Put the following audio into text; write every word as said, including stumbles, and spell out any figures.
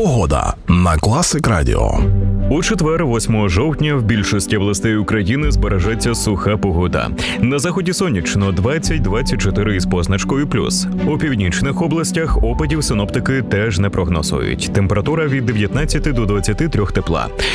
Погода на Класик Радіо. У четвер, восьмого жовтня, в більшості областей України збережеться суха погода. На заході сонячно двадцять - двадцять чотири із позначкою плюс. У північних областях опадів синоптики теж не прогнозують. Температура від дев'ятнадцяти до двадцяти трьох тепла.